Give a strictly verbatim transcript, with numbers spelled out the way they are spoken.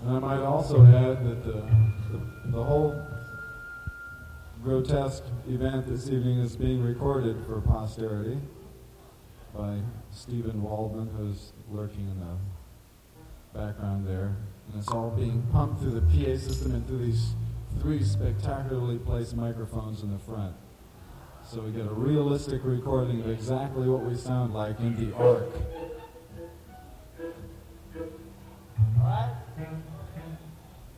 And I might also add that the, the, the whole grotesque event this evening is being recorded for posterity by Stephen Waldman, who's lurking in the background there. And it's all being pumped through the P A system and through these three spectacularly placed microphones in the front. So we get a realistic recording of exactly what we sound like in the Ark.